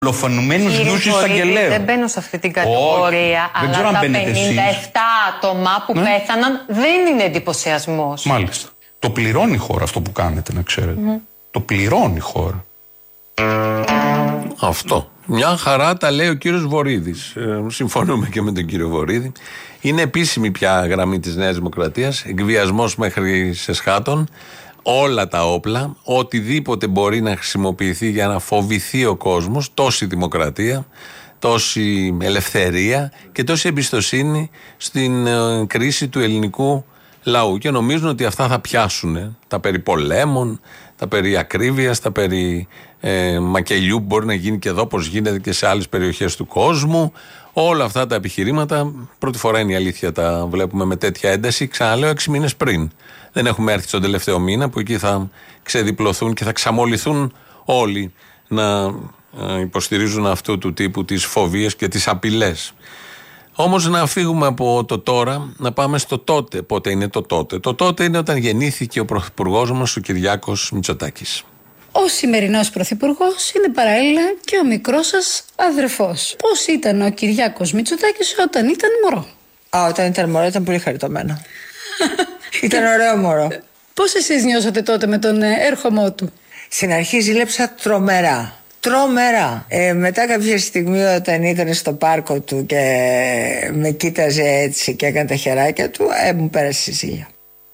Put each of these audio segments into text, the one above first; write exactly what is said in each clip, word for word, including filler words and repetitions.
Λοφανουμένους γιους εισαγγελέων. Δεν μπαίνω σε αυτή την κατηγορία, oh, αλλά τα πενήντα επτά άτομα που ναι. πέθαναν δεν είναι εντυπωσιασμός. Μάλιστα. Το πληρώνει η χώρα αυτό που κάνετε, να ξέρετε. Mm. Το πληρώνει η χώρα. Αυτό. Μια χαρά τα λέει ο κύριος Βορίδης. Ε, συμφωνούμε και με τον κύριο Βορίδη. Είναι επίσημη πια γραμμή της Νέας Δημοκρατίας. Εκβιασμός μέχρι σε σχάτων. Όλα τα όπλα, οτιδήποτε μπορεί να χρησιμοποιηθεί για να φοβηθεί ο κόσμος, τόση δημοκρατία, τόση ελευθερία και τόση εμπιστοσύνη στην ε, κρίση του ελληνικού λαού. Και νομίζουν ότι αυτά θα πιάσουν τα περί πολέμων, τα περί ακρίβειας, τα περί ε, μακελιού που μπορεί να γίνει και εδώ όπως γίνεται και σε άλλες περιοχές του κόσμου. Όλα αυτά τα επιχειρήματα, πρώτη φορά είναι η αλήθεια, τα βλέπουμε με τέτοια ένταση, ξαναλέω έξι μήνες πριν. Δεν έχουμε έρθει στον τελευταίο μήνα που εκεί θα ξεδιπλωθούν και θα ξαμολυθούν όλοι να υποστηρίζουν αυτού του τύπου τις φοβίες και τις απειλές. Όμως να φύγουμε από το τώρα, να πάμε στο τότε. Πότε είναι το τότε? Το τότε είναι όταν γεννήθηκε ο πρωθυπουργός μας, ο Κυριάκος Μητσοτάκης. Ο σημερινός πρωθυπουργός είναι παράλληλα και ο μικρός σας αδερφός. Πώς ήταν ο Κυριάκος Μητσοτάκης όταν ήταν μωρό? Α, όταν ήταν μωρό ήταν πολύ χαριτωμένο. Ήταν ωραίο μωρό. Πώς εσείς νιώσατε τότε με τον έρχομό του? Στην αρχή ζήλεψα τρομερά. Τρομερά. Ε, μετά κάποια στιγμή όταν ήταν στο πάρκο του και με κοίταζε έτσι και έκανε τα χεράκια του, ε, μου πέρασε η ζήλια.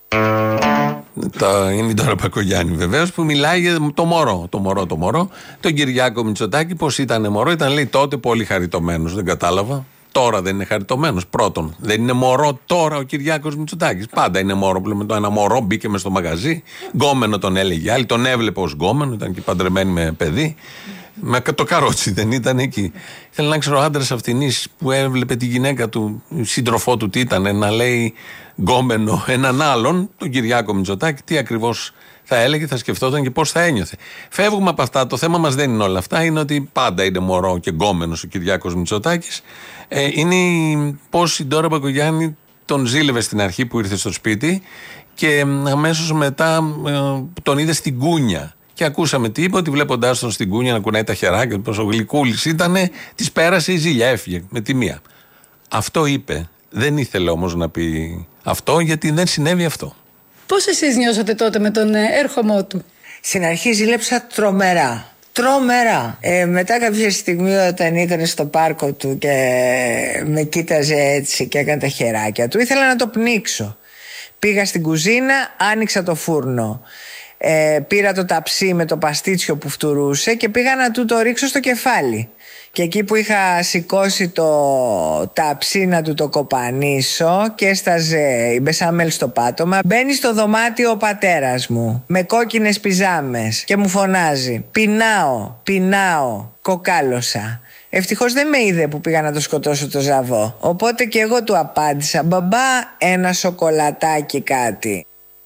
Τα, είναι η Ντόρα Μπακογιάννη βεβαίως που μιλάει για το μωρό, το μωρό, το μωρό. Τον Κυριάκο Μητσοτάκη πως ήταν μωρό? Ήταν, λέει, τότε πολύ χαριτωμένος. Δεν κατάλαβα. Τώρα δεν είναι χαριτωμένος. Πρώτον, δεν είναι μωρό τώρα ο Κυριάκος Μητσοτάκης. Πάντα είναι μωρό. Που λέμε, το ένα μωρό μπήκε μες στο μαγαζί. Γκόμενο τον έλεγε άλλη. Τον έβλεπε ως γκόμενο. Ήταν και παντρεμένη με παιδί. Με το καρότσι δεν ήταν εκεί. Θέλω να ξέρω ο άντρας αυτινής που έβλεπε τη γυναίκα του, σύντροφό του, τι ήταν, να λέει γκόμενο έναν άλλον, τον Κυριάκο Μητσοτάκη, τι ακριβώς θα έλεγε, θα σκεφτόταν και πώς θα ένιωθε. Φεύγουμε από αυτά. Το θέμα μας δεν είναι όλα αυτά. Είναι ότι πάντα είναι μωρό και γκόμενος ο Κυριάκος Μητσοτάκης. Ε, είναι πώς η Ντόρα Μπακογιάννη τον ζήλευε στην αρχή που ήρθε στο σπίτι και αμέσως μετά ε, τον είδε στην κούνια. Και ακούσαμε τι είπε, ότι βλέποντάς τον στην κούνια να κουνάει τα χεράκια, πόσο γλυκούλης ήτανε, της πέρασε η ζήλια, έφυγε με τη μία. Αυτό είπε. Δεν ήθελε όμως να πει αυτό, γιατί δεν συνέβη αυτό. Πώς εσείς νιώσατε τότε με τον έρχομό του? Στην αρχή ζήλεψα τρομερά. Τρομερά. Ε, μετά κάποια στιγμή όταν ήταν στο πάρκο του και με κοίταζε έτσι και έκανε τα χεράκια του, ήθελα να το πνίξω. Πήγα στην κουζίνα, άνοιξα το φούρνο. Ε, πήρα το ταψί με το παστίτσιο που φτουρούσε και πήγα να του το ρίξω στο κεφάλι. Και εκεί που είχα σηκώσει το ταψί να του το κοπανίσω και έσταζε η μπεσάμελ στο πάτωμα, μπαίνει στο δωμάτιο ο πατέρας μου με κόκκινες πιζάμες και μου φωνάζει: «Πεινάω, πεινάω, κοκάλωσα». Ευτυχώς δεν με είδε που πήγα να το σκοτώσω το ζαβό. Οπότε και εγώ του απάντησα: «Μπαμπά, ένα σοκολατάκι κάτι».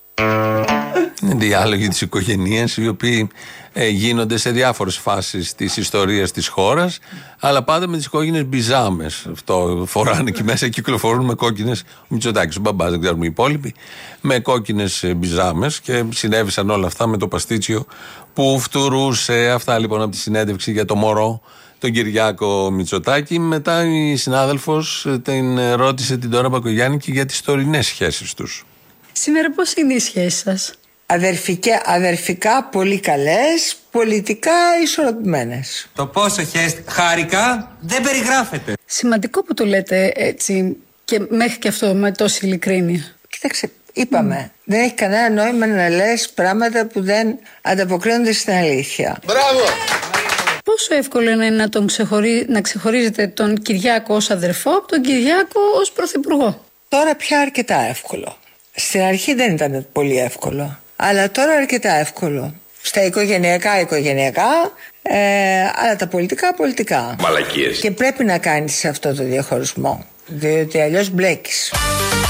Είναι διάλογοι της οικογένειας οι οποίοι ε, γίνονται σε διάφορες φάσεις της ιστορίας της χώρας, αλλά πάντα με τις κόκκινες μπιζάμες. Αυτό φοράνε εκεί μέσα, κυκλοφορούν με κόκκινες. Ο Μητσοτάκης, ο μπαμπάς, δεν ξέρουμε οι υπόλοιποι, με κόκκινες μπιζάμες, και συνέβησαν όλα αυτά με το παστίτσιο που φτουρούσε. Αυτά λοιπόν από τη συνέντευξη για το μωρό, τον Κυριάκο Μητσοτάκη. Μετά η συνάδελφος την ρώτησε την Ντόρα Μπακογιάννη και για τις τωρινές σχέσεις τους. Σήμερα πώς είναι οι σχέσεις σας? Αδερφικά, αδερφικά πολύ καλές, πολιτικά ισορροπημένες. Το πόσο χες, χάρηκα δεν περιγράφεται. Σημαντικό που το λέτε έτσι και μέχρι και αυτό με τόση ειλικρίνεια. Κοίταξε, είπαμε, mm. δεν έχει κανένα νόημα να λες πράγματα που δεν ανταποκρίνονται στην αλήθεια. Μπράβο! Πόσο εύκολο είναι να, τον ξεχωρί... να ξεχωρίζετε τον Κυριάκο ως αδερφό από τον Κυριάκο ως πρωθυπουργό? Τώρα πια αρκετά εύκολο. Στην αρχή δεν ήταν πολύ εύκολο, αλλά τώρα αρκετά εύκολο. Στα οικογενειακά, οικογενειακά, ε, αλλά τα πολιτικά, πολιτικά. Μαλακίες. Και πρέπει να κάνεις αυτό το διαχωρισμό, διότι αλλιώς μπλέκεις.